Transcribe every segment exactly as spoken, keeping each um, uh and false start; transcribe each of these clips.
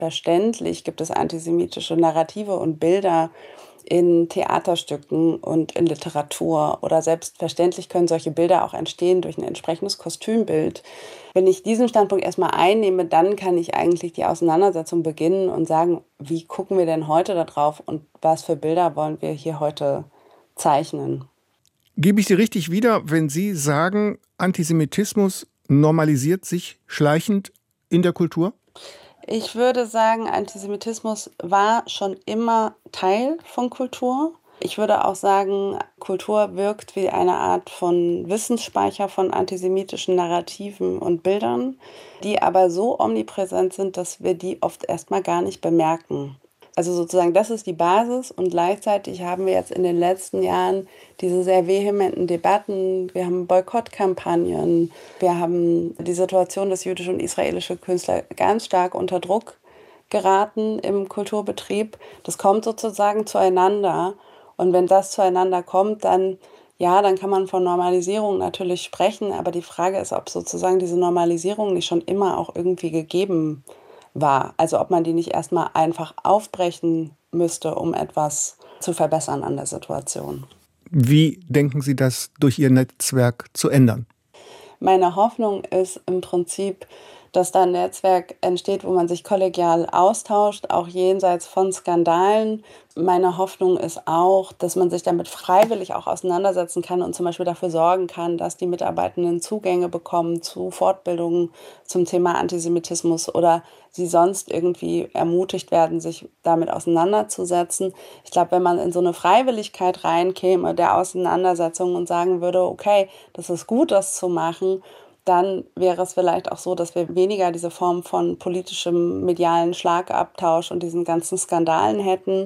selbstverständlich gibt es antisemitische Narrative und Bilder in Theaterstücken und in Literatur. Oder selbstverständlich können solche Bilder auch entstehen durch ein entsprechendes Kostümbild. Wenn ich diesen Standpunkt erstmal einnehme, dann kann ich eigentlich die Auseinandersetzung beginnen und sagen, wie gucken wir denn heute da drauf und was für Bilder wollen wir hier heute zeichnen? Gebe ich Sie richtig wieder, wenn Sie sagen, Antisemitismus normalisiert sich schleichend in der Kultur? Ich würde sagen, Antisemitismus war schon immer Teil von Kultur. Ich würde auch sagen, Kultur wirkt wie eine Art von Wissensspeicher von antisemitischen Narrativen und Bildern, die aber so omnipräsent sind, dass wir die oft erstmal gar nicht bemerken. Also sozusagen, das ist die Basis und gleichzeitig haben wir jetzt in den letzten Jahren diese sehr vehementen Debatten, wir haben Boykottkampagnen, wir haben die Situation, dass jüdische und israelische Künstler ganz stark unter Druck geraten im Kulturbetrieb. Das kommt sozusagen zueinander und wenn das zueinander kommt, dann ja, dann kann man von Normalisierung natürlich sprechen, aber die Frage ist, ob sozusagen diese Normalisierung nicht schon immer auch irgendwie gegeben war. Also ob man die nicht erstmal einfach aufbrechen müsste, um etwas zu verbessern an der Situation. Wie denken Sie das durch Ihr Netzwerk zu ändern? Meine Hoffnung ist im Prinzip, dass da ein Netzwerk entsteht, wo man sich kollegial austauscht, auch jenseits von Skandalen. Meine Hoffnung ist auch, dass man sich damit freiwillig auch auseinandersetzen kann und zum Beispiel dafür sorgen kann, dass die Mitarbeitenden Zugänge bekommen zu Fortbildungen zum Thema Antisemitismus oder sie sonst irgendwie ermutigt werden, sich damit auseinanderzusetzen. Ich glaube, wenn man in so eine Freiwilligkeit reinkäme der Auseinandersetzung und sagen würde, okay, das ist gut, das zu machen, dann wäre es vielleicht auch so, dass wir weniger diese Form von politischem medialen Schlagabtausch und diesen ganzen Skandalen hätten,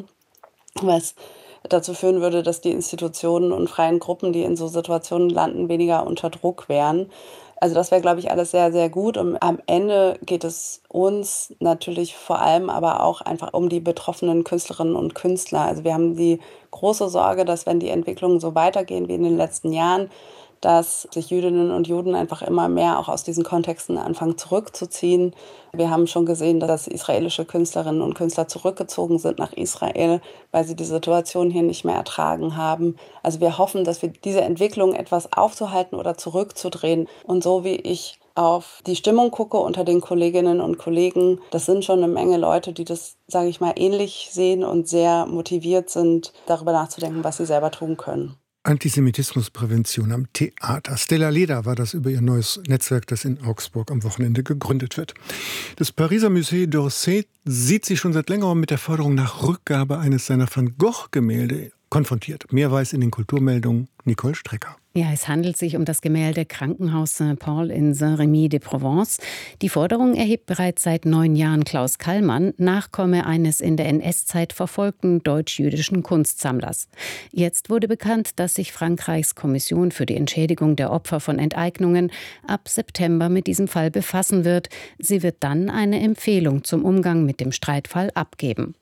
was dazu führen würde, dass die Institutionen und freien Gruppen, die in so Situationen landen, weniger unter Druck wären. Also das wäre, glaube ich, alles sehr, sehr gut. Und am Ende geht es uns natürlich vor allem aber auch einfach um die betroffenen Künstlerinnen und Künstler. Also wir haben die große Sorge, dass wenn die Entwicklungen so weitergehen wie in den letzten Jahren, dass sich Jüdinnen und Juden einfach immer mehr auch aus diesen Kontexten anfangen zurückzuziehen. Wir haben schon gesehen, dass israelische Künstlerinnen und Künstler zurückgezogen sind nach Israel, weil sie die Situation hier nicht mehr ertragen haben. Also wir hoffen, dass wir diese Entwicklung etwas aufzuhalten oder zurückzudrehen. Und so wie ich auf die Stimmung gucke unter den Kolleginnen und Kollegen, das sind schon eine Menge Leute, die das, sage ich mal, ähnlich sehen und sehr motiviert sind, darüber nachzudenken, was sie selber tun können. Antisemitismusprävention am Theater. Stella Leder war das über ihr neues Netzwerk, das in Augsburg am Wochenende gegründet wird. Das Pariser Musée d'Orsay sieht sich schon seit längerem mit der Forderung nach Rückgabe eines seiner Van Gogh-Gemälde konfrontiert. Mehr weiß in den Kulturmeldungen Nicole Strecker. Ja, es handelt sich um das Gemälde Krankenhaus Saint-Paul in Saint-Rémy-de-Provence. Die Forderung erhebt bereits seit neun Jahren Klaus Kallmann, Nachkomme eines in der N S-Zeit verfolgten deutsch-jüdischen Kunstsammlers. Jetzt wurde bekannt, dass sich Frankreichs Kommission für die Entschädigung der Opfer von Enteignungen ab September mit diesem Fall befassen wird. Sie wird dann eine Empfehlung zum Umgang mit dem Streitfall abgeben.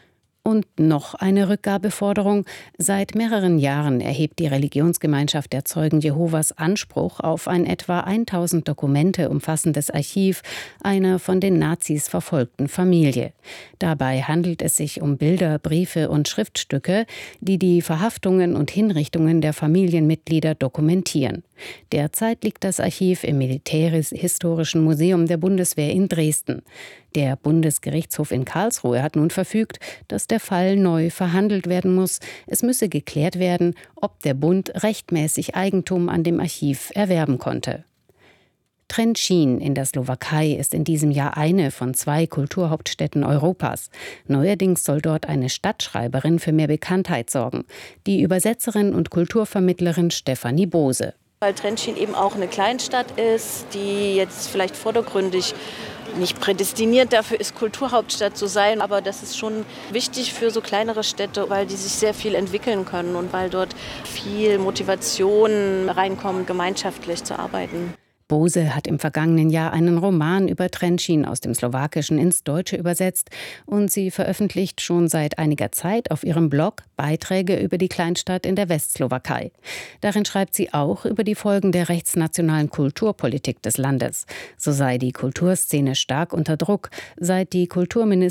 Und noch eine Rückgabeforderung. Seit mehreren Jahren erhebt die Religionsgemeinschaft der Zeugen Jehovas Anspruch auf ein etwa tausend Dokumente umfassendes Archiv einer von den Nazis verfolgten Familie. Dabei handelt es sich um Bilder, Briefe und Schriftstücke, die die Verhaftungen und Hinrichtungen der Familienmitglieder dokumentieren. Derzeit liegt das Archiv im Militärhistorischen Museum der Bundeswehr in Dresden. Der Bundesgerichtshof in Karlsruhe hat nun verfügt, dass der Fall neu verhandelt werden muss. Es müsse geklärt werden, ob der Bund rechtmäßig Eigentum an dem Archiv erwerben konnte. Trenčín in der Slowakei ist in diesem Jahr eine von zwei Kulturhauptstädten Europas. Neuerdings soll dort eine Stadtschreiberin für mehr Bekanntheit sorgen, die Übersetzerin und Kulturvermittlerin Stefanie Bose. Weil Trenčín eben auch eine Kleinstadt ist, die jetzt vielleicht vordergründig nicht prädestiniert dafür ist, Kulturhauptstadt zu sein, aber das ist schon wichtig für so kleinere Städte, weil die sich sehr viel entwickeln können und weil dort viel Motivation reinkommt, gemeinschaftlich zu arbeiten. Bose hat im vergangenen Jahr einen Roman über Trenčín aus dem Slowakischen ins Deutsche übersetzt und sie veröffentlicht schon seit einiger Zeit auf ihrem Blog Beiträge über die Kleinstadt in der Westslowakei. Darin schreibt sie auch über die Folgen der rechtsnationalen Kulturpolitik des Landes. So sei die Kulturszene stark unter Druck, seit die Kulturministerin